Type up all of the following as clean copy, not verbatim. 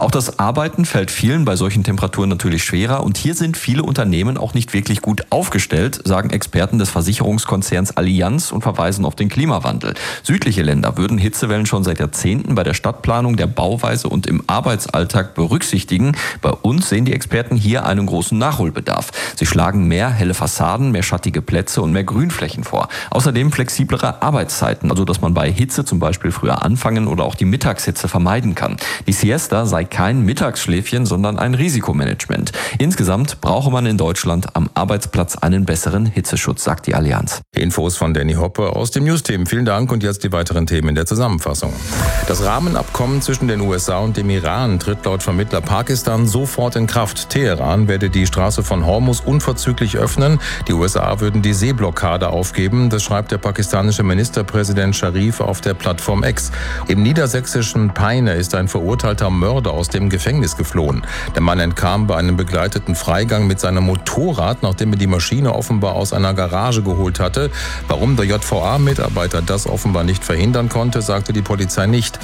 Auch das Arbeiten fällt vielen bei solchen Temperaturen natürlich schwerer und hier sind viele Unternehmen auch nicht wirklich gut aufgestellt, sagen Experten des Versicherungskonzerns Allianz und verweisen auf den Klimawandel. Südliche Länder würden Hitzewellen schon seit Jahrzehnten bei der Stadtplanung, der Bauweise und im Arbeitsalltag berücksichtigen. Bei uns sehen die Experten hier einen großen Nachholbedarf. Sie schlagen mehr helle Fassaden, mehr schattige Plätze und mehr Grünflächen vor. Außerdem flexiblere Arbeitszeiten, also dass man bei Hitze zum Beispiel früher anfangen oder auch die Mittagshitze vermeiden kann. Die Siesta sei kein Mittagsschläfchen, sondern ein Risikomanagement. Insgesamt brauche man in Deutschland am Arbeitsplatz einen besseren Hitzeschutz, sagt die Allianz. Infos von Danny Hoppe aus dem News-Team. Vielen Dank und jetzt die weiteren Themen in der Zusammenfassung. Das Rahmenabkommen zwischen den USA und dem Iran tritt laut Vermittler Pakistan sofort in Kraft. Teheran werde die Straße von Hormuz unverzüglich öffnen. Die USA würden die Seeblockade aufgeben. Das schreibt der pakistanische Ministerpräsident Sharif auf der Plattform X. Im niedersächsischen Peine ist ein verurteilter Mörder aus dem Gefängnis geflohen. Der Mann entkam bei einem begleiteten Freigang mit seinem Motorrad, nachdem er die Maschine offenbar aus einer Garage geholt hatte. Warum der JVA-Mitarbeiter das offenbar nicht verhindern konnte, sagte die Polizei nicht.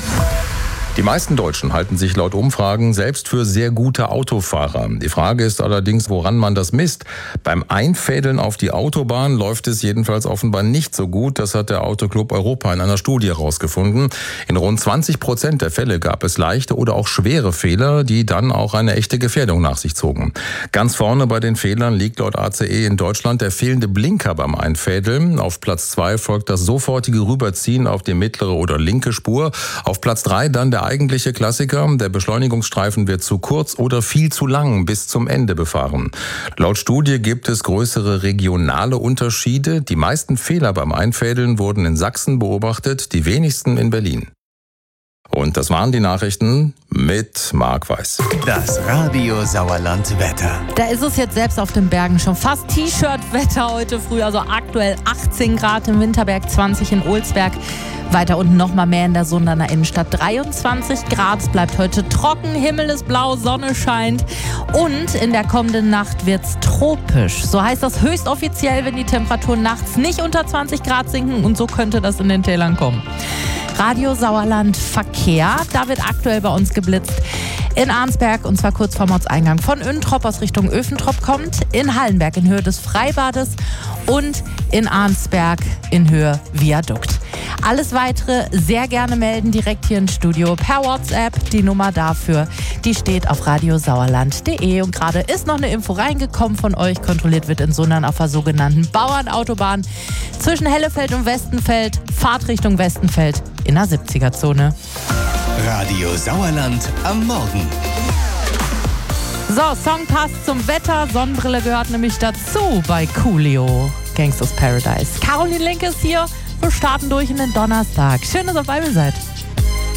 Die meisten Deutschen halten sich laut Umfragen selbst für sehr gute Autofahrer. Die Frage ist allerdings, woran man das misst. Beim Einfädeln auf die Autobahn läuft es jedenfalls offenbar nicht so gut. Das hat der Autoclub Europa in einer Studie herausgefunden. In rund 20% der Fälle gab es leichte oder auch schwere Fehler, die dann auch eine echte Gefährdung nach sich zogen. Ganz vorne bei den Fehlern liegt laut ACE in Deutschland der fehlende Blinker beim Einfädeln. Auf Platz 2 folgt das sofortige Rüberziehen auf die mittlere oder linke Spur. Auf Platz 3 dann der eigentliche Klassiker, der Beschleunigungsstreifen wird zu kurz oder viel zu lang bis zum Ende befahren. Laut Studie gibt es größere regionale Unterschiede. Die meisten Fehler beim Einfädeln wurden in Sachsen beobachtet, die wenigsten in Berlin. Und das waren die Nachrichten mit Marc Weiß. Das Radio Sauerland Wetter. Da ist es jetzt selbst auf den Bergen schon fast T-Shirt-Wetter heute früh. Also aktuell 18 Grad im Winterberg, 20 in Olsberg. Weiter unten noch mal mehr in der Sunderner Innenstadt. 23 Grad, es bleibt heute trocken, Himmel ist blau, Sonne scheint. Und in der kommenden Nacht wird's tropisch. So heißt das höchstoffiziell, wenn die Temperaturen nachts nicht unter 20 Grad sinken. Und so könnte das in den Tälern kommen. Radio Sauerland Verkehr, da wird aktuell bei uns geblitzt. In Arnsberg, und zwar kurz vorm Ortseingang von Öntrop aus Richtung Öfentrop kommt. In Hallenberg in Höhe des Freibades und in Arnsberg in Höhe Viadukt. Alles Weitere sehr gerne melden, direkt hier ins Studio per WhatsApp. Die Nummer dafür, die steht auf radiosauerland.de. Und gerade ist noch eine Info reingekommen von euch. Kontrolliert wird in Sundern auf der sogenannten Bauernautobahn zwischen Hellefeld und Westenfeld, Fahrtrichtung Westenfeld in der 70er-Zone. Radio Sauerland am Morgen. So, Song passt zum Wetter. Sonnenbrille gehört nämlich dazu bei Coolio. Gangsters Paradise. Caroline Link ist hier. Wir starten durch in den Donnerstag. Schön, dass ihr dabei seid.